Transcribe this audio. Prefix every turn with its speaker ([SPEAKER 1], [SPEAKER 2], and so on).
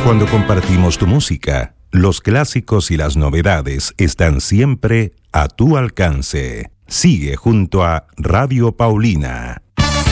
[SPEAKER 1] Cuando compartimos tu música, los clásicos y las novedades están siempre a tu alcance. Sigue junto a Radio Paulina.